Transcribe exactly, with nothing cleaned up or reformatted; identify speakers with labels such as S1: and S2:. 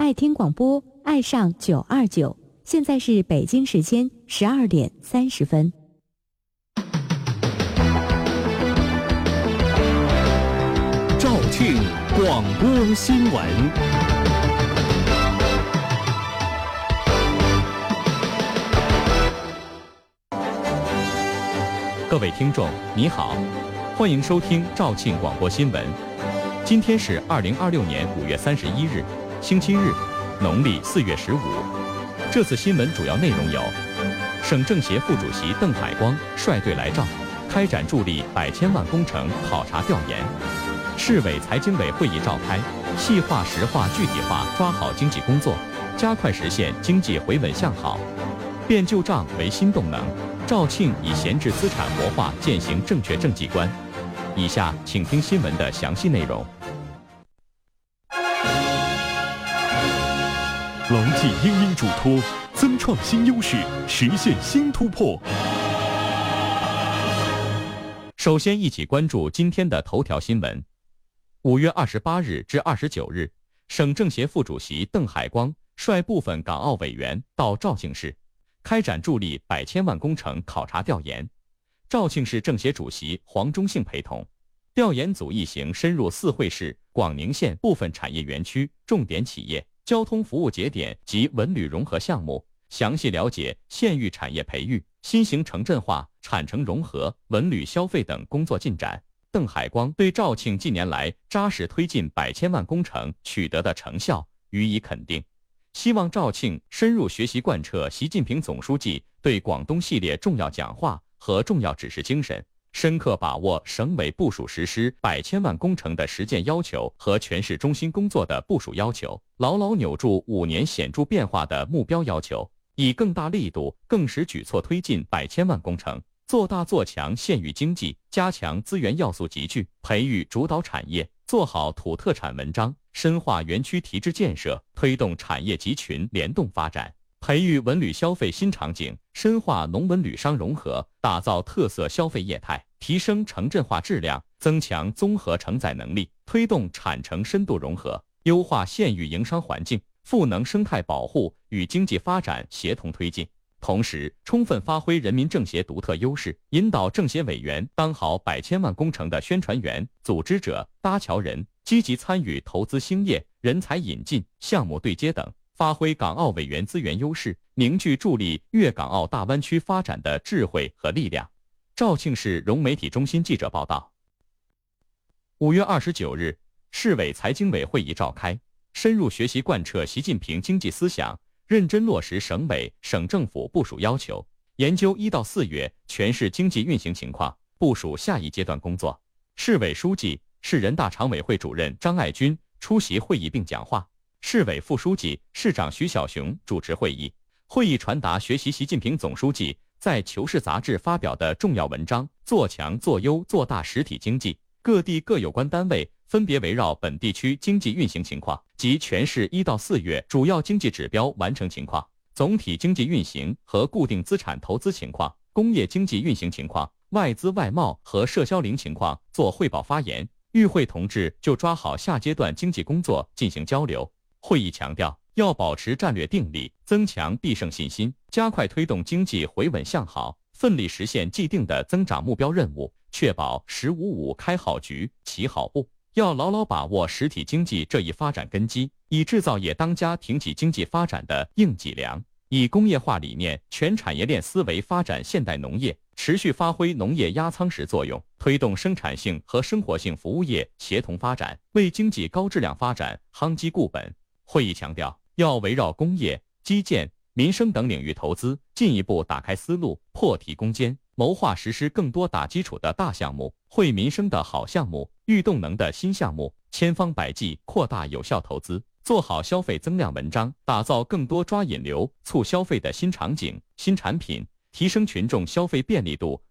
S1: 爱听广播，爱上九二九。现在是北京时间十二点三十分。
S2: 肇庆广播新闻。各位听众，你好，欢迎收听肇庆广播新闻。今天是二零二六年五月三十一日，星期日，农历四月十五。这次新闻主要内容有：省政协副主席邓海光率队来肇，开展助力百千万工程考察调研；市委财经委会议召开，细化实化具体化抓好经济工作，加快实现经济回稳向好。变旧账为新动能，肇庆以闲置资产活化践行正确政绩观。以下请听新闻的详细内容。 牢记殷殷嘱托，增创新优势，实现新突破。
S3: 首先，一起关注今天的头条新闻。五月二十八日至二十九日，省政协副主席邓海光率部分港澳委员到肇庆市，开展助力百千万工程考察调研。肇庆市政协主席黄忠信陪同，调研组一行深入四会市、广宁县部分产业园区、重点企业、交通服务节点及文旅融合项目，详细了解县域产业培育、新型城镇化、产城融合、文旅消费等工作进展。邓海光对肇庆近年来扎实推进百千万工程取得的成效予以肯定，希望肇庆深入学习贯彻习近平总书记对广东系列重要讲话和重要指示精神，深刻把握省委部署实施百千万工程的实践要求和全市中心工作的部署要求，牢牢扭住五年显著变化的目标要求，以更大力度、更实举措推进百千万工程，做大做强县域经济，加强资源要素集聚，培育主导产业，做好土特产文章，深化园区提质建设，推动产业集群联动发展，培育文旅消费新场景，深化农文旅商融合，打造特色消费业态，提升城镇化质量，增强综合承载能力，推动产城深度融合，优化县域营商环境，赋能生态保护与经济发展协同推进。同时，充分发挥人民政协独特优势，引导政协委员当好百千万工程的宣传员、组织者、搭桥人，积极参与投资兴业、人才引进、项目对接等，发挥港澳委员资源优势，凝聚助力粤港澳大湾区发展的智慧和力量。肇庆市融媒体中心记者报道。五月二十九日，市委财经委会议召开，深入学习贯彻习近平经济思想，认真落实省委、省政府部署要求，研究一到四月全市经济运行情况，部署下一阶段工作。市委书记、市人大常委会主任张爱军出席会议并讲话，市委副书记、市长徐小雄主持会议。会议传达学习习近平总书记在《求是》杂志发表的重要文章，做强做优做大实体经济。各地各有关单位分别围绕本地区经济运行情况及全市一到四月主要经济指标完成情况、总体经济运行和固定资产投资情况、工业经济运行情况、外资外贸和社销零情况做汇报发言。与会同志就抓好下阶段经济工作进行交流。会议强调，要保持战略定力，增强必胜信心，加快推动经济回稳向好，奋力实现既定的增长目标任务，确保“十五五”开好局、起好步。要牢牢把握实体经济这一发展根基，以制造业当家挺起经济发展的硬脊梁，以工业化理念、全产业链思维发展现代农业，持续发挥农业压舱石作用，推动生产性和生活性服务业协同发展，为经济高质量发展夯基固本。会议强调，要围绕工业、基建、民生等领域投资，进一步打开思路，破题攻坚，谋划实施更多打基础的大项目、惠民生的好项目、育动能的新项目，千方百计扩大有效投资，做好消费增量文章，打造更多抓引流、促消费的新场景、新产品，提升群众消费便利度